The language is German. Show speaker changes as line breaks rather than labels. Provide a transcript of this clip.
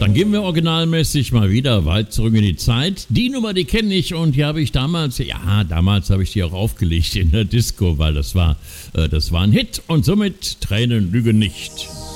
Dann gehen wir originalmäßig mal wieder weit zurück in die Zeit. Die Nummer, die kenne ich und die habe ich damals habe ich die auch aufgelegt in der Disco, weil das war ein Hit und somit Tränen lügen nicht.